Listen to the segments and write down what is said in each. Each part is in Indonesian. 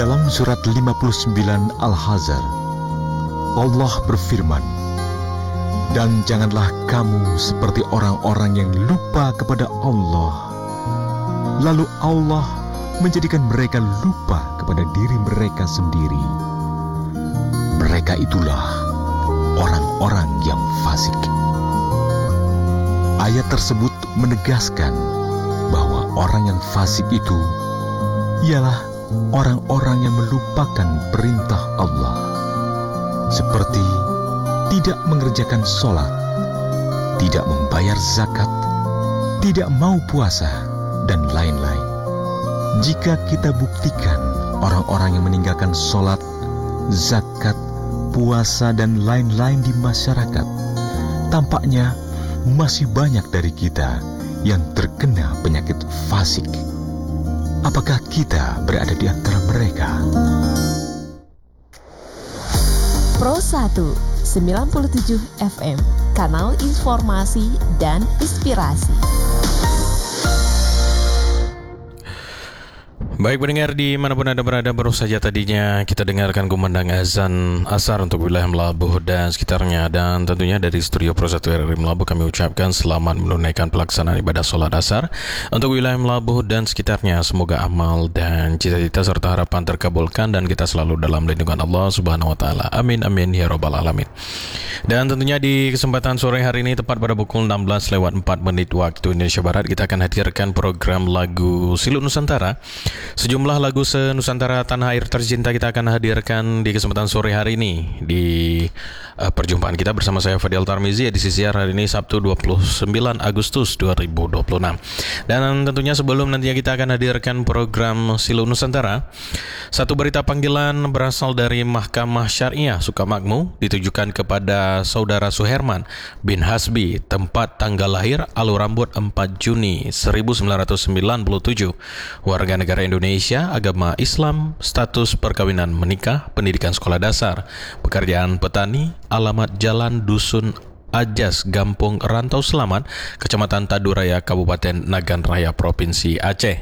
Dalam surat 59 Al-Hazar, Allah berfirman, "Dan janganlah kamu seperti orang-orang yang lupa kepada Allah, lalu Allah menjadikan mereka lupa kepada diri mereka sendiri. Mereka itulah orang-orang yang fasik." Ayat tersebut menegaskan bahwa orang yang fasik itu ialah orang-orang yang melupakan perintah Allah, seperti tidak mengerjakan sholat, tidak membayar zakat, tidak mau puasa, dan lain-lain. Jika kita buktikan orang-orang yang meninggalkan sholat, zakat, puasa, dan lain-lain di masyarakat, tampaknya masih banyak dari kita yang terkena penyakit fasik. Apakah kita berada di antara mereka? Pro 1 97 FM, kanal informasi dan inspirasi. Baik pendengar dimanapun Anda berada, baru saja tadinya kita dengarkan kumandang azan asar untuk wilayah Melabuh dan sekitarnya. Dan tentunya dari studio Pro 1 RRI Melabuh kami ucapkan selamat menunaikan pelaksanaan ibadah sholat asar untuk wilayah Melabuh dan sekitarnya. Semoga amal dan cita-cita serta harapan terkabulkan dan kita selalu dalam lindungan Allah Subhanahu wa Ta'ala. Amin amin ya rabbal alamin. Dan tentunya di kesempatan sore hari ini tepat pada pukul 16:04 waktu Indonesia Barat, kita akan hadirkan program lagu Silut Nusantara. Sejumlah lagu se-Nusantara tanah air tercinta kita akan hadirkan di kesempatan sore hari ini di perjumpaan kita bersama saya Fadil Tarmizi, edisi siar hari ini Sabtu 29 Agustus 2026. Dan tentunya sebelum nantinya kita akan hadirkan program Silut Nusantara, satu berita panggilan berasal dari Mahkamah Syariah Sukamakmur ditujukan kepada Saudara Suherman bin Hasbi, tempat tanggal lahir alur rambut 4 Juni 1997, warga negara Indonesia, agama Islam, status perkawinan menikah, pendidikan sekolah dasar, pekerjaan petani, alamat jalan Dusun Ajas, Gampung Rantau Selamat, Kecamatan Taduraya, Kabupaten Nagan Raya, Provinsi Aceh.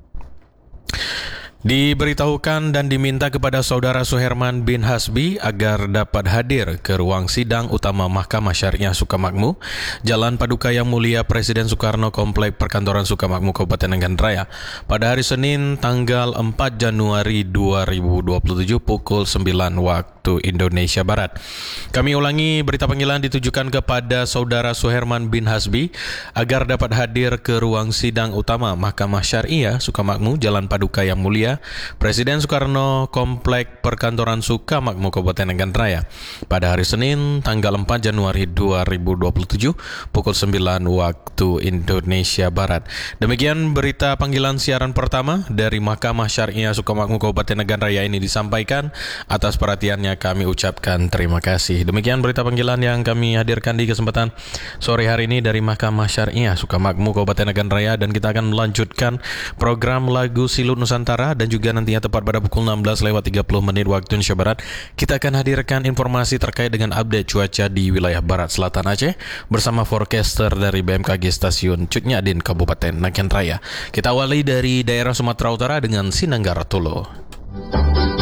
Diberitahukan dan diminta kepada Saudara Suherman bin Hasbi agar dapat hadir ke ruang sidang utama Mahkamah Syariah Sukamakmur, Jalan Paduka Yang Mulia Presiden Soekarno, Komplek Perkantoran Sukamakmur, Kabupaten Nagan Raya, pada hari Senin tanggal 4 Januari 2027 pukul 9 waktu Indonesia Barat. Kami ulangi, berita panggilan ditujukan kepada Saudara Suherman bin Hasbi agar dapat hadir ke ruang sidang utama Mahkamah Syariah Sukamakmur, Jalan Paduka Yang Mulia Presiden Soekarno, Komplek Perkantoran Sukamakmur, Kabupaten Nagan Raya, pada hari Senin tanggal 4 Januari 2027 pukul 9 waktu Indonesia Barat. Demikian berita panggilan siaran pertama dari Mahkamah Syariah Sukamakmur, Kabupaten Nagan Raya ini disampaikan. Atas perhatiannya kami ucapkan terima kasih. Demikian berita panggilan yang kami hadirkan di kesempatan sore hari ini dari Mahkamah Syariah Sukamakmur, Kabupaten Nagan Raya, dan kita akan melanjutkan program lagu Silut Nusantara. Dan juga nantinya tepat pada pukul 16:30 waktu Indonesia Barat, kita akan hadirkan informasi terkait dengan update cuaca di wilayah Barat Selatan Aceh bersama forecaster dari BMKG Stasiun Cut Nyak Dien, Kabupaten Nagan Raya. Kita awali dari daerah Sumatera Utara dengan Sinanggara Tolo.